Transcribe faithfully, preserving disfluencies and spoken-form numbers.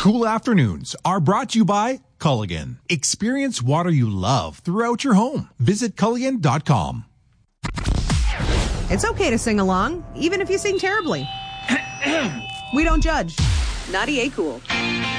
Cool afternoons are brought to you by Culligan. Experience water you love throughout your home. Visit Culligan dot com. It's okay to sing along, even if you sing terribly. We don't judge. Naughty A Cool.